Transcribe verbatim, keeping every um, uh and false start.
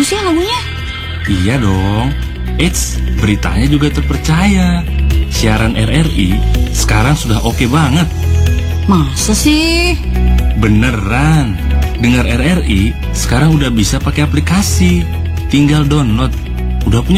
sih lagunya? Iya dong. Eits, beritanya juga terpercaya. Siaran R R I sekarang sudah oke banget. Masa sih? Beneran. Dengar R R I sekarang udah bisa pakai aplikasi. Tinggal download. Udah punya